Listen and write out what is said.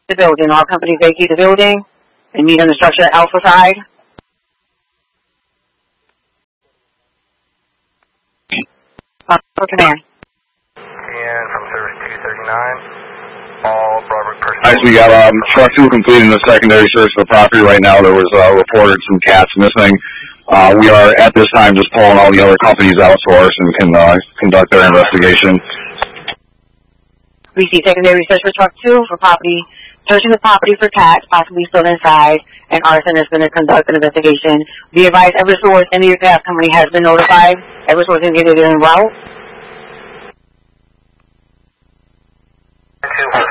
the building. All companies vacate the building and meet on the structure alpha side. For command. And from service 239, all Broadbrook personnel. Nice, we got truck 2 completing the secondary search of the property right now. There was reported some cats missing. We are at this time just pulling all the other companies outsourced and can conduct their investigation. We see secondary search for truck 2 for property, searching the property for cats possibly still inside, and arson is going to conduct an investigation. Be advised, Eversource and your gas company has been notified. Eversource is getting it in route.